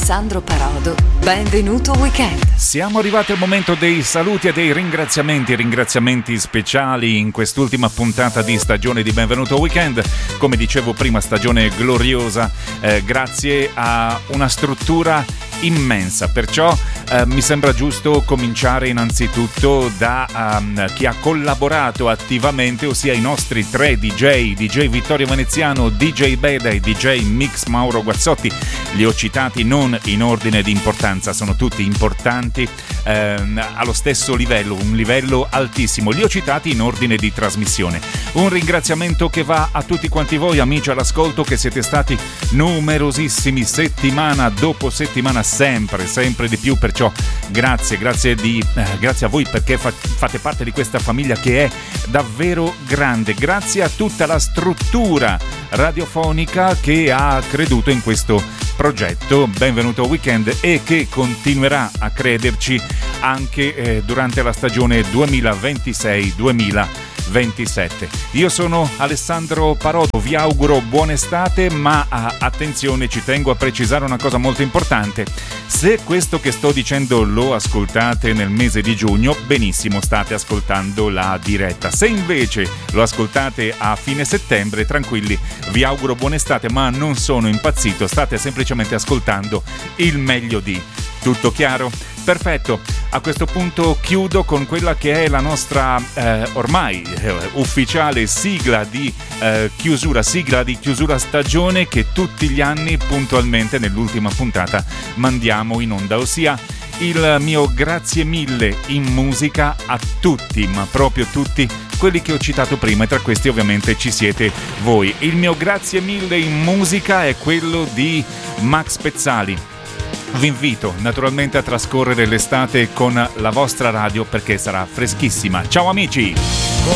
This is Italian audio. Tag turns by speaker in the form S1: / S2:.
S1: Alessandro Parodo. Benvenuto Weekend.
S2: Siamo arrivati al momento dei saluti e dei ringraziamenti speciali in quest'ultima puntata di stagione di Benvenuto Weekend. Come dicevo prima, stagione gloriosa, grazie a una struttura immensa, perciò mi sembra giusto cominciare innanzitutto da chi ha collaborato attivamente, ossia i nostri tre DJ Vittorio Veneziano, DJ Beda e DJ Mix Mauro Guazzotti. Li ho citati non in ordine di importanza, sono tutti importanti allo stesso livello, un livello altissimo. Li ho citati in ordine di trasmissione. Un ringraziamento che va a tutti quanti voi amici all'ascolto, che siete stati numerosissimi settimana dopo settimana, sempre di più, perciò grazie a voi, perché fate parte di questa famiglia che è davvero grande. Grazie a tutta la struttura radiofonica che ha creduto in questo progetto Benvenuto Weekend e che continuerà a crederci anche durante la stagione 2026-2027. Io sono Alessandro Parodo, vi auguro buona estate, ma attenzione, ci tengo a precisare una cosa molto importante: se questo che sto dicendo lo ascoltate nel mese di giugno, benissimo, state ascoltando la diretta. Se invece lo ascoltate a fine settembre, tranquilli, vi auguro buona estate, ma non sono impazzito, state semplicemente ascoltando il meglio di. Tutto chiaro? Perfetto, a questo punto chiudo con quella che è la nostra ormai ufficiale sigla di chiusura stagione, che tutti gli anni puntualmente nell'ultima puntata mandiamo in onda, ossia il mio grazie mille in musica a tutti, ma proprio tutti quelli che ho citato prima, e tra questi ovviamente ci siete voi. Il mio grazie mille in musica è quello di Max Pezzali. Vi invito naturalmente a trascorrere l'estate con la vostra radio, perché sarà freschissima. Ciao amici!